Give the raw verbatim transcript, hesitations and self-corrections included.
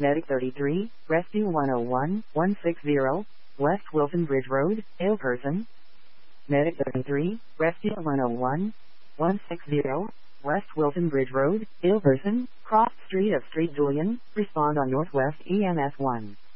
Medic thirty-three, Rescue one oh one, one sixty, West Wilson Bridge Road, ill person. Medic thirty-three, Rescue one oh one, one sixty, West Wilson Bridge Road, ill person, cross street of Street Julian, respond on Northwest E M S one.